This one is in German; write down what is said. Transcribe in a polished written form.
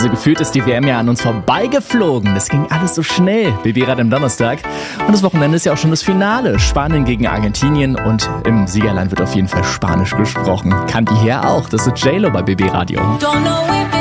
Also gefühlt ist die WM ja an uns vorbeigeflogen. Das ging alles so schnell. BB-Rad am Donnerstag. Und das Wochenende ist ja auch schon das Finale. Spanien gegen Argentinien. Und im Siegerland wird auf jeden Fall Spanisch gesprochen. Kann die hier auch. Das ist J-Lo bei BB Radio.